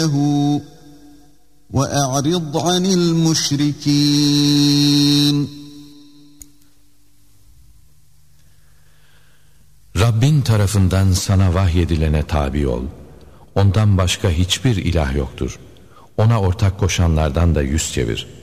وَأَعْرِضْ عَنِ الْمُشْرِكِينَ. Rabbin tarafından sana vahyedilene tabi ol. Ondan başka hiçbir ilah yoktur. Ona ortak koşanlardan da yüz çevir.